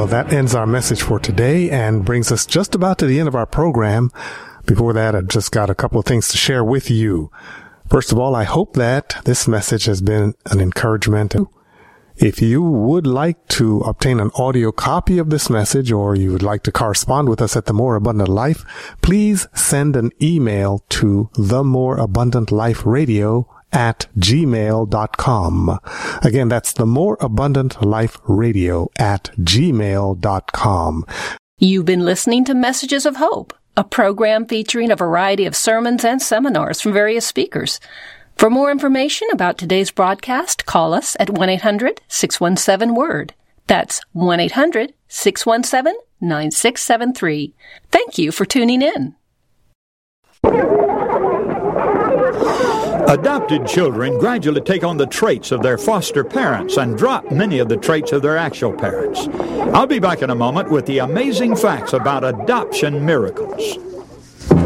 Well, that ends our message for today and brings us just about to the end of our program. Before that, I've just got a couple of things to share with you. First of all, I hope that this message has been an encouragement. If you would like to obtain an audio copy of this message, or you would like to correspond with us at The More Abundant Life, please send an email to themoreabundantliferadio@gmail.com. Again, that's themoreabundantliferadio@gmail.com. You've been listening to Messages of Hope, a program featuring a variety of sermons and seminars from various speakers. For more information about today's broadcast, call us at 1-800-617-WORD. That's 1-800-617-9673. Thank you for tuning in. Adopted children gradually take on the traits of their foster parents and drop many of the traits of their actual parents. I'll be back in a moment with the amazing facts about adoption miracles.